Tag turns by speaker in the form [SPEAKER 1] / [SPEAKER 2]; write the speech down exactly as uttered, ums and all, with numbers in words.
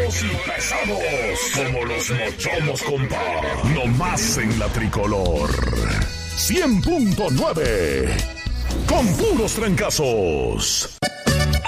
[SPEAKER 1] Duro y pesados como los mochomos, compa. No más en la tricolor. cien punto nueve. Con puros trancazos.